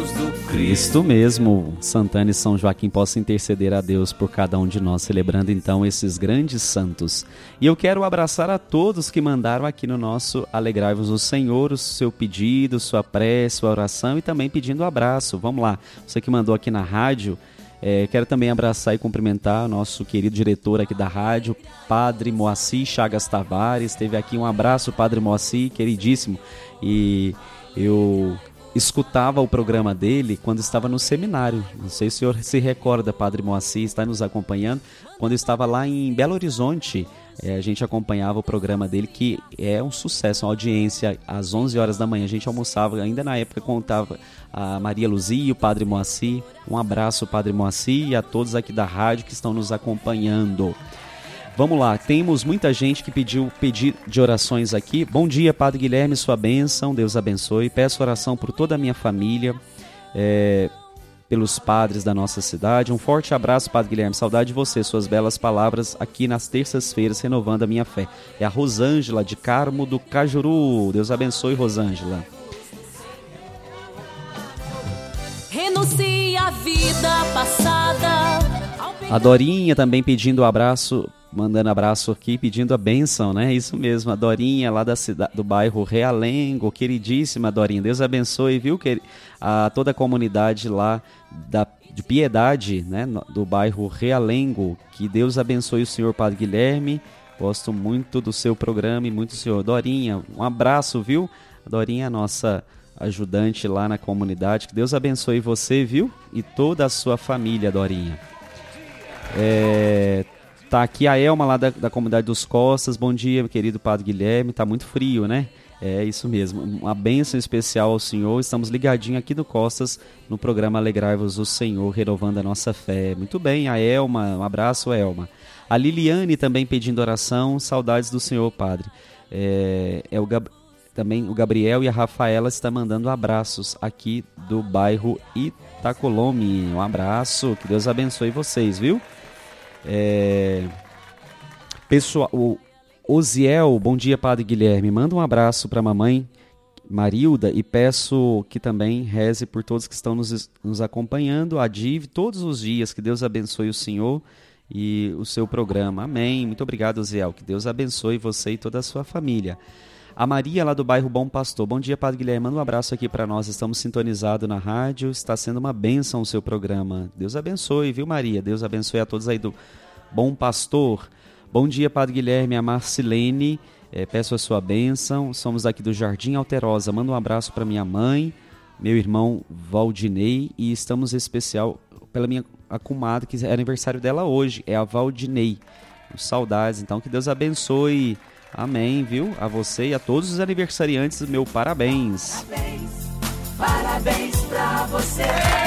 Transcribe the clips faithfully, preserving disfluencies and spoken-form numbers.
Cristo mesmo, Santana e São Joaquim possam interceder a Deus por cada um de nós, celebrando então esses grandes santos. E eu quero abraçar a todos que mandaram aqui no nosso Alegrai-vos o Senhor, o seu pedido, sua prece, sua oração e também pedindo abraço. Vamos lá, você que mandou aqui na rádio, é, quero também abraçar e cumprimentar o nosso querido diretor aqui da rádio, Padre Moacir Chagas Tavares. Teve aqui um abraço, Padre Moacir, queridíssimo. E eu escutava o programa dele quando estava no seminário. Não sei se o senhor se recorda, Padre Moacir, está nos acompanhando. Quando eu estava lá em Belo Horizonte, é, a gente acompanhava o programa dele, que é um sucesso, uma audiência às onze horas da manhã. A gente almoçava, ainda na época contava a Maria Luzia e o Padre Moacir. Um abraço, Padre Moacir, e a todos aqui da rádio que estão nos acompanhando. Vamos lá, temos muita gente que pediu pedido de orações aqui. Bom dia, Padre Guilherme, sua bênção, Deus abençoe. Peço oração por toda a minha família, é, pelos padres da nossa cidade. Um forte abraço, Padre Guilherme, saudade de você, suas belas palavras aqui nas terças-feiras, renovando a minha fé. É a Rosângela, de Carmo do Cajuru. Deus abençoe, Rosângela. Renuncie à vida passada. A Dorinha também pedindo um abraço, mandando abraço aqui, pedindo a bênção, né? Isso mesmo, a Dorinha lá da cidade, do bairro Realengo, queridíssima Dorinha, Deus abençoe, viu? A toda a comunidade lá da, de Piedade, né? Do bairro Realengo, que Deus abençoe o senhor Padre Guilherme, gosto muito do seu programa e muito do senhor. Dorinha, um abraço, viu? A Dorinha é a nossa ajudante lá na comunidade, que Deus abençoe você, viu? E toda a sua família, Dorinha. É... Tá aqui a Elma lá da, da comunidade dos Costas. Bom dia, meu querido Padre Guilherme. Tá muito frio, né? É isso mesmo. Uma bênção especial ao Senhor. Estamos ligadinhos aqui do Costas no programa Alegrai-vos o Senhor, renovando a nossa fé. Muito bem, a Elma. Um abraço, Elma. A Liliane também pedindo oração. Saudades do Senhor, Padre. É, é o Gab... Também o Gabriel e a Rafaela estão mandando abraços aqui do bairro Itacolome. Um abraço. Que Deus abençoe vocês, viu? É... Pessoal, o Oziel, bom dia, Padre Guilherme, manda um abraço para a mamãe Marilda e peço que também reze por todos que estão nos, nos acompanhando, a Div, todos os dias, que Deus abençoe o Senhor e o seu programa, amém. Muito obrigado, Oziel, que Deus abençoe você e toda a sua família. A Maria lá do bairro Bom Pastor, bom dia, Padre Guilherme, manda um abraço aqui para nós, estamos sintonizados na rádio, está sendo uma bênção o seu programa, Deus abençoe, viu, Maria? Deus abençoe a todos aí do Bom Pastor. Bom dia, Padre Guilherme, a Marcilene, é, peço a sua bênção, somos aqui do Jardim Alterosa, manda um abraço para minha mãe, meu irmão Valdinei, e estamos em especial pela minha comadre, que é aniversário dela hoje, é a Valdinei, saudades, então que Deus abençoe. Amém, viu? A você e a todos os aniversariantes, meu parabéns. Parabéns, parabéns pra você.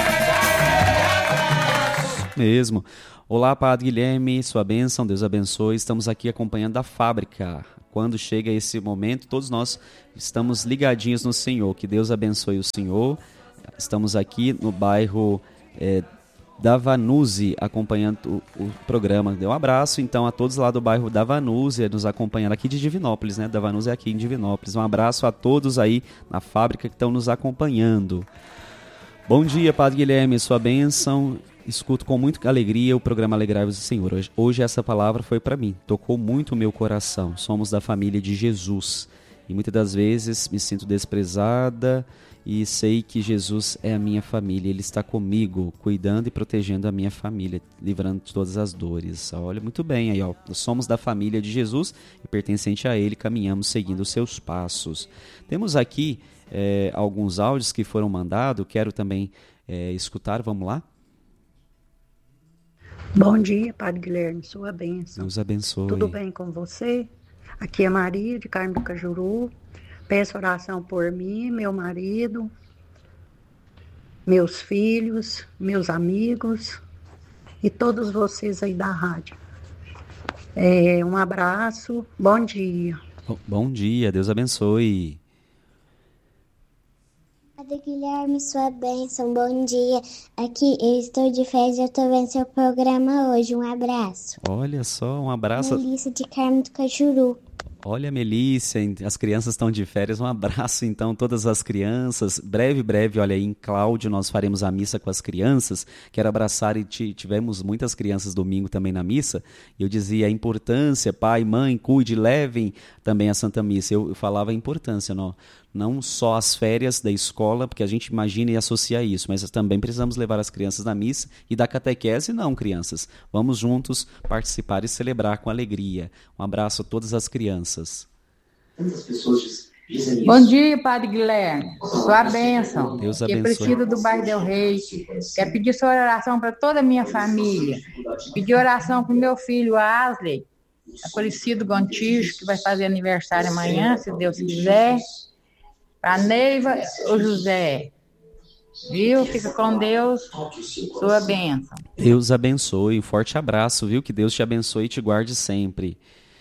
Mesmo. Olá, Padre Guilherme, sua bênção, Deus abençoe. Estamos aqui acompanhando a fábrica. Quando chega esse momento, todos nós estamos ligadinhos no Senhor. Que Deus abençoe o Senhor. Estamos aqui no bairro é, Davanuse, acompanhando o, o programa. Dê um abraço, então, a todos lá do bairro Davanuse, nos acompanhando aqui de Divinópolis, né? Davanuse é aqui em Divinópolis. Um abraço a todos aí na fábrica que estão nos acompanhando. Bom dia, Padre Guilherme, sua bênção. Escuto com muita alegria o programa Alegrai-vos do Senhor. Hoje, hoje essa palavra foi para mim, tocou muito o meu coração. Somos da família de Jesus e muitas das vezes me sinto desprezada, e sei que Jesus é a minha família, Ele está comigo, cuidando e protegendo a minha família, livrando de todas as dores. Olha, muito bem, aí, ó, nós somos da família de Jesus e pertencente a Ele, caminhamos seguindo os seus passos. Temos aqui é, alguns áudios que foram mandados, quero também é, escutar, vamos lá? Bom dia, Padre Guilherme, sua bênção. Deus abençoe. Tudo bem com você? Aqui é Maria, de Carmo do Cajuru. Peço oração por mim, meu marido, meus filhos, meus amigos e todos vocês aí da rádio. É, um abraço, bom dia. Bom dia, Deus abençoe. Padre Guilherme, sua bênção, bom dia. Aqui eu estou de férias e eu estou vendo seu programa hoje. Um abraço. Olha só, um abraço. Melissa de Carmo do Cajuru. Olha, Melícia, as crianças estão de férias. Um abraço, então, todas as crianças. Breve, breve, olha aí, em Cláudio, nós faremos a missa com as crianças. Quero abraçar e tivemos muitas crianças domingo também na missa. E eu dizia a importância, pai, mãe, cuide, levem também a Santa Missa. Eu, eu falava a importância, não, não só as férias da escola, porque a gente imagina e associa isso, mas também precisamos levar as crianças na missa e da catequese. Não, crianças, vamos juntos participar e celebrar com alegria. Um abraço a todas as crianças. Bom dia, Padre Guilherme. Sua bênção. Deus abençoe. Que preciso do bairro Del Rey. Quero pedir sua oração para toda a minha família. Pedir oração para o meu filho Asley, Aparecido Gontijo, que vai fazer aniversário amanhã, se Deus quiser. Para Neiva, o José. Viu? Fica com Deus. Sua bênção. Deus abençoe. Um forte abraço, viu? Que Deus te abençoe e te guarde sempre.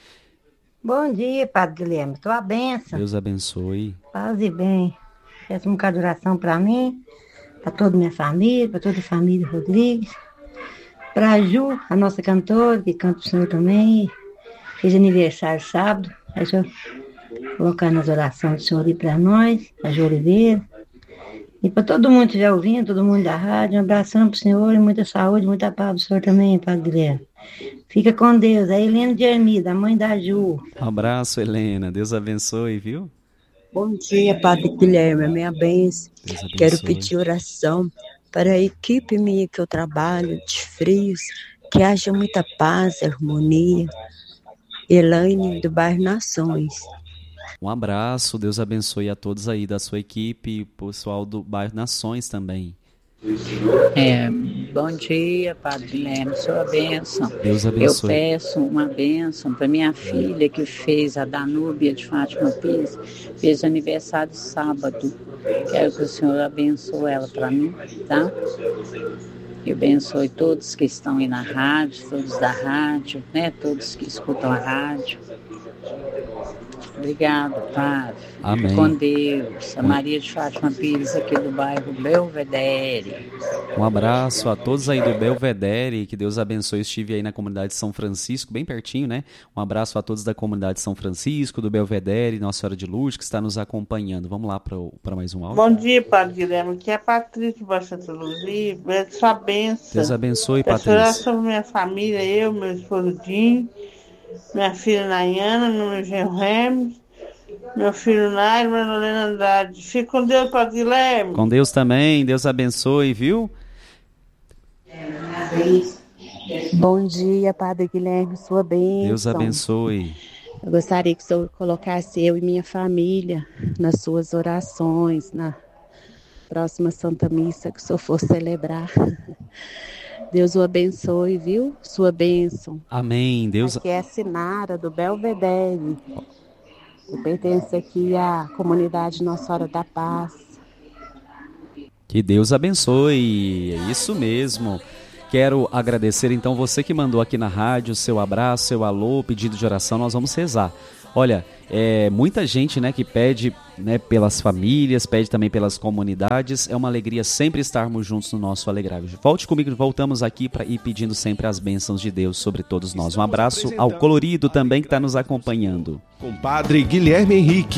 Bom dia, Padre Guilherme. Tua bênção. Deus abençoe. Paz e bem. Fez um bocado de oração para mim, para toda a minha família, para toda a família Rodrigues. Para a Ju, a nossa cantora, que canta o Senhor também. Fez aniversário sábado. Deixa eu colocar nas orações do Senhor ali para nós, a Ju Oliveira. E para todo mundo que estiver ouvindo, todo mundo da rádio, um abração para o Senhor e muita saúde, muita paz do Senhor também, Padre Guilherme. Fica com Deus. É Helena de Ermida, a mãe da Ju. Um abraço, Helena. Deus abençoe, viu? Bom dia, Padre Guilherme. Minha bênção. Quero pedir oração para a equipe minha que eu trabalho, de frios, que haja muita paz, harmonia. Elaine, do bairro Nações. Um abraço, Deus abençoe a todos aí da sua equipe, pessoal do bairro Nações também. É, bom dia, Padre Guilherme, sua bênção. Deus abençoe. Eu peço uma bênção para minha filha que fez, a Danúbia de Fátima Pires, fez aniversário sábado. Quero que o Senhor abençoe ela para mim, tá? E abençoe todos que estão aí na rádio, todos da rádio, né? Todos que escutam a rádio. Obrigado, Padre. Amém. Fique com Deus. A Maria de Fátima Pires, aqui do bairro Belvedere. Um abraço a todos aí do Belvedere, que Deus abençoe. Estive aí na comunidade de São Francisco, bem pertinho, né? Um abraço a todos da comunidade de São Francisco, do Belvedere, Nossa Senhora de Lourdes, que está nos acompanhando. Vamos lá para mais um áudio. Bom dia, Padre Guilherme. Aqui é a Patrícia de Santa Luzia. Sua bênção. Deus abençoe, Patrícia. Peço oração para minha família, eu, meu esposo Dinho, minha filha Nayana, meu genro Remes, meu filho Nairo, minha Lorena Andrade. Fique com Deus, Padre Guilherme. Com Deus também, Deus abençoe, viu? Bom dia, Padre Guilherme, sua bênção. Deus abençoe. Eu gostaria que o Senhor colocasse eu e minha família nas suas orações, na próxima Santa Missa que o Senhor for celebrar. Deus o abençoe, viu? Sua bênção. Amém. Deus... Aqui é a Sinara, do Belvedere. Eu pertenço aqui à comunidade Nossa Senhora da Paz. Que Deus abençoe. É isso mesmo. Quero agradecer, então, você que mandou aqui na rádio seu abraço, seu alô, pedido de oração. Nós vamos rezar. Olha, é, muita gente, né, que pede, né, pelas famílias, pede também pelas comunidades. É uma alegria sempre estarmos juntos no nosso Alegrai. Volte comigo, voltamos aqui para ir pedindo sempre as bênçãos de Deus sobre todos nós. Um abraço ao Colorido também que está nos acompanhando. Com Padre Guilherme Henrique.